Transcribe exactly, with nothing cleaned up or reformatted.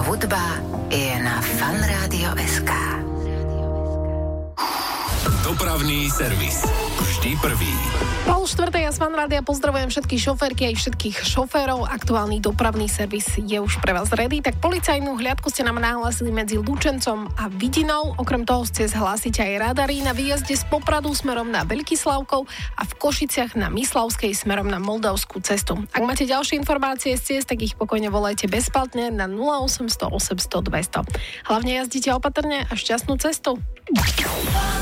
hudba je na Fan Rádio es ká. Dopravný servis. Vždy prvý. Pol štvrtej ja z Fan Rádia pozdravujem všetkých šoférky aj všetkých šoférov. Aktuálny dopravný servis je už pre vás ready. Tak policajnú hliadku ste nám nahlásili medzi Lučencom a Vidinou. Okrem toho ste zhlásiť aj radary na výjazde z Popradu smerom na Veľký Slavkov a v Košiciach na Mislavskej smerom na Moldavskú cestu. Ak máte ďalšie informácie z ciest, tak ich pokojne volajte bezplatne na nula osem nula nula osem nula nula dva nula nula. Hlavne jazdite opatrne a šťastnú cestu.